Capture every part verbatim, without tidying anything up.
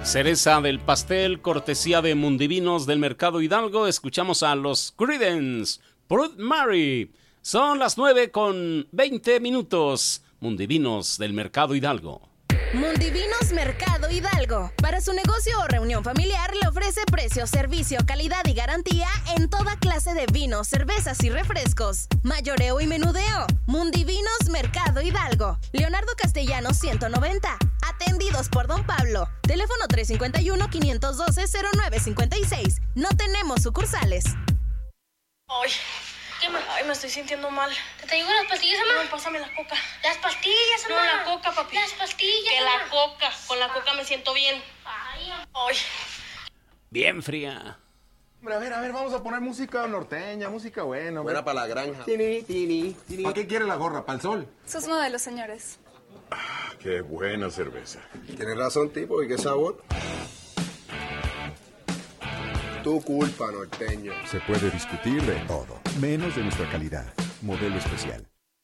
Cereza del pastel, cortesía de Mundivinos del Mercado Hidalgo. Escuchamos a los Creedence, Proud Mary. Son las nueve con veinte minutos. Mundivinos del Mercado Hidalgo. Mundivinos Mercado Hidalgo. Para su negocio o reunión familiar le ofrece precio, servicio, calidad y garantía en toda clase de vinos, cervezas y refrescos. Mayoreo y menudeo. Mundivinos Mercado Hidalgo. Leonardo Castellanos ciento noventa. Atendidos por Don Pablo. Teléfono tres cinco uno, cinco uno dos, cero nueve cinco seis. No tenemos sucursales. Ay, ¿qué más? Ay, me estoy sintiendo mal. ¿Te traigo las pastillas, mamá? No, pásame la coca. Las pastillas, mamá. No, la coca, papi. Las pastillas, Que mamá. la coca. Con la coca me siento bien. Ay, Ay. Bien fría. Hombre, a ver, a ver, vamos a poner música norteña, música buena. Buena para la granja. Tini, tini, tini. ¿Para qué quiere la gorra? ¿Para el sol? Sus modelos, señores. Ah, qué buena cerveza. Tienes razón, tipo. ¿Y qué sabor? Tu culpa, norteño. Se puede discutir de todo, menos de nuestra calidad. Modelo especial.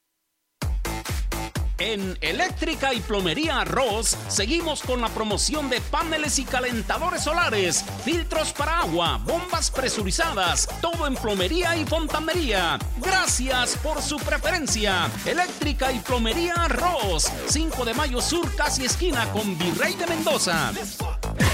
En Eléctrica y Plomería Ross seguimos con la promoción de paneles y calentadores solares, filtros para agua, bombas presurizadas, todo en plomería y fontanería. Gracias por su preferencia. Eléctrica y Plomería Ross, cinco de mayo sur, casi esquina con Virrey de Mendoza. México,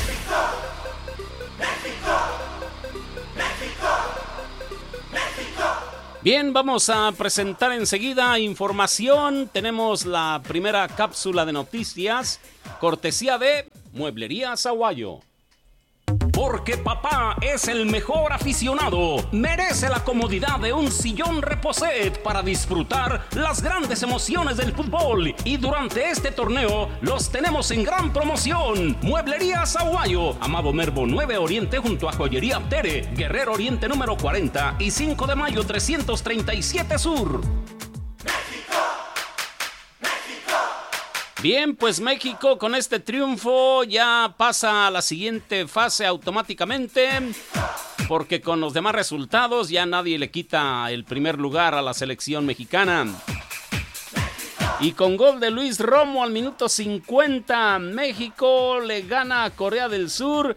México, México, México. Bien, vamos a presentar enseguida información. Tenemos la primera cápsula de noticias, cortesía de Mueblería Saguayo. Porque papá es el mejor aficionado, merece la comodidad de un sillón Reposet para disfrutar las grandes emociones del fútbol. Y durante este torneo los tenemos en gran promoción. Mueblería Saguayo, Amado Nervo nueve Oriente junto a Joyería Aptere, Guerrero Oriente número cuarenta y cinco de mayo trescientos treinta y siete Sur. Bien, pues México con este triunfo ya pasa a la siguiente fase automáticamente, porque con los demás resultados ya nadie le quita el primer lugar a la selección mexicana. Y con gol de Luis Romo al minuto cincuenta, México le gana a Corea del Sur.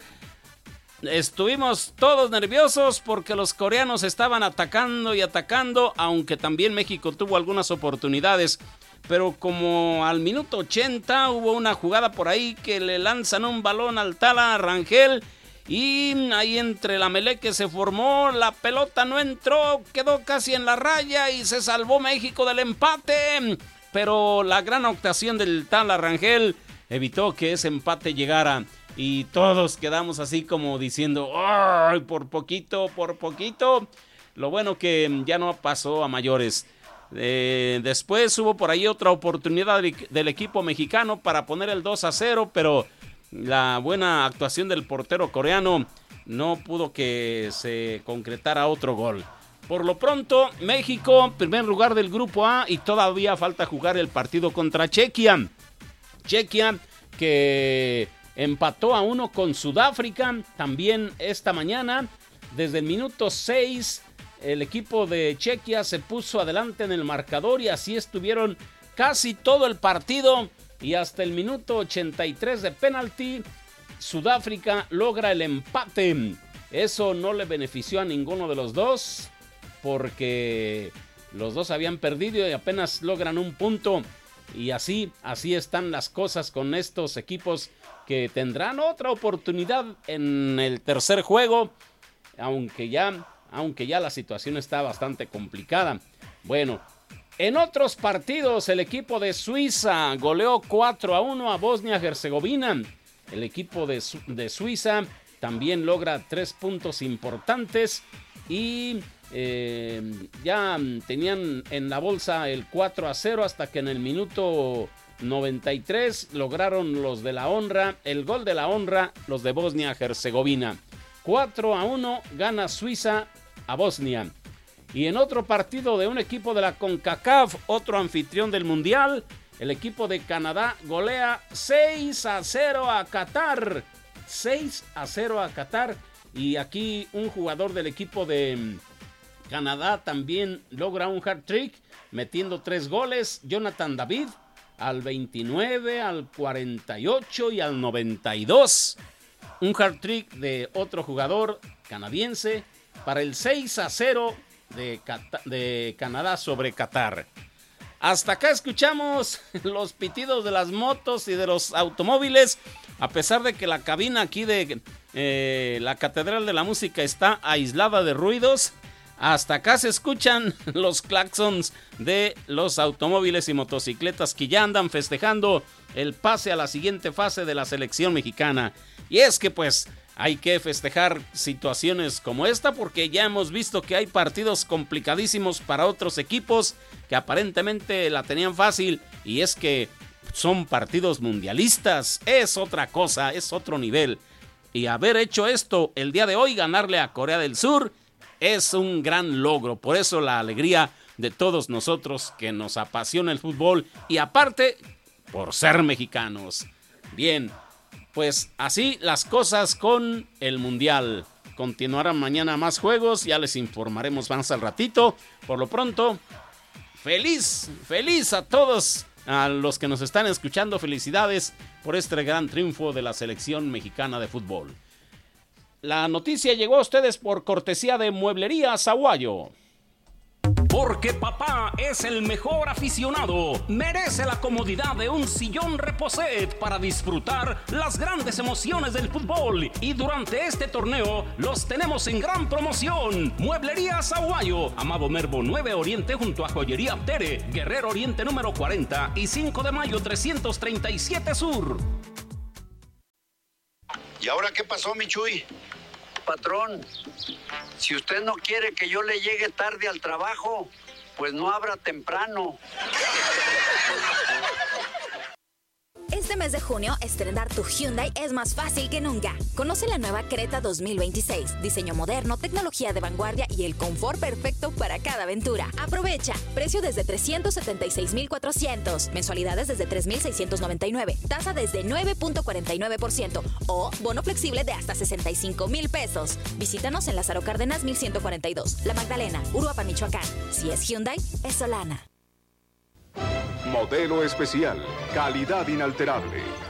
Estuvimos todos nerviosos porque los coreanos estaban atacando y atacando, aunque también México tuvo algunas oportunidades. Pero como al minuto ochenta hubo una jugada por ahí que le lanzan un balón al Tala Rangel y ahí entre la melee que se formó, la pelota no entró, quedó casi en la raya y se salvó México del empate. Pero la gran actuación del Tala Rangel evitó que ese empate llegara y todos quedamos así como diciendo, ¡ay, por poquito, por poquito! Lo bueno que ya no pasó a mayores. Eh, después hubo por ahí otra oportunidad del equipo mexicano para poner el dos a cero, pero la buena actuación del portero coreano no pudo que se concretara otro gol. Por lo pronto, México, primer lugar del grupo A y todavía falta jugar el partido contra Chequia. Chequia que empató a uno con Sudáfrica también esta mañana. Desde el minuto seis el equipo de Chequia se puso adelante en el marcador y así estuvieron casi todo el partido y hasta el minuto ochenta y tres de penalti Sudáfrica logra el empate. Eso no le benefició a ninguno de los dos porque los dos habían perdido y apenas logran un punto y así, así están las cosas con estos equipos que tendrán otra oportunidad en el tercer juego, aunque ya aunque ya la situación está bastante complicada. Bueno, en otros partidos el equipo de Suiza goleó cuatro a uno a Bosnia-Herzegovina. El equipo de, Su- de Suiza también logra tres puntos importantes y eh, ya tenían en la bolsa el cuatro a cero hasta que en el minuto noventa y tres lograron los de la honra, el gol de la honra, los de Bosnia-Herzegovina. cuatro a uno gana Suiza a Bosnia. Y en otro partido de un equipo de la CONCACAF, otro anfitrión del Mundial, el equipo de Canadá golea seis a cero a Qatar. seis a cero a Qatar. Y aquí un jugador del equipo de Canadá también logra un hat-trick, metiendo tres goles. Jonathan David al veintinueve, al cuarenta y ocho y al noventa y dos. un hat-trick de otro jugador canadiense para el seis a cero de, Cata- de Canadá sobre Qatar. Hasta acá escuchamos los pitidos de las motos y de los automóviles, a pesar de que la cabina aquí de eh, la Catedral de la Música está aislada de ruidos. Hasta acá se escuchan los claxons de los automóviles y motocicletas que ya andan festejando el pase a la siguiente fase de la selección mexicana. Y es que pues hay que festejar situaciones como esta porque ya hemos visto que hay partidos complicadísimos para otros equipos que aparentemente la tenían fácil, y es que son partidos mundialistas, es otra cosa, es otro nivel. Y haber hecho esto el día de hoy, ganarle a Corea del Sur, es un gran logro. Por eso la alegría de todos nosotros que nos apasiona el fútbol y aparte por ser mexicanos. Bien, pues así las cosas con el Mundial. Continuarán mañana más juegos, ya les informaremos más al ratito. Por lo pronto, feliz, feliz a todos, a los que nos están escuchando, felicidades por este gran triunfo de la selección mexicana de fútbol. La noticia llegó a ustedes por cortesía de Mueblería Zaguayo. Porque papá es el mejor aficionado, merece la comodidad de un sillón Reposet para disfrutar las grandes emociones del fútbol. Y durante este torneo los tenemos en gran promoción. Mueblería Zaguayo, Amado Nervo nueve Oriente junto a Joyería Tere, Guerrero Oriente número cuarenta y cinco de mayo trescientos treinta y siete Sur. ¿Y ahora qué pasó, mi Chuy? Patrón, si usted no quiere que yo le llegue tarde al trabajo, pues no abra temprano. Este mes de junio, estrenar tu Hyundai es más fácil que nunca. Conoce la nueva Creta dos mil veintiséis. Diseño moderno, tecnología de vanguardia y el confort perfecto para cada aventura. Aprovecha. Precio desde trescientos setenta y seis mil cuatrocientos. Mensualidades desde tres mil seiscientos noventa y nueve. Tasa desde nueve punto cuarenta y nueve por ciento. O bono flexible de hasta sesenta y cinco mil pesos. Visítanos en Lázaro Cárdenas mil ciento cuarenta y dos. La Magdalena, Uruapan, Michoacán. Si es Hyundai, es Solana. Modelo especial, calidad inalterable.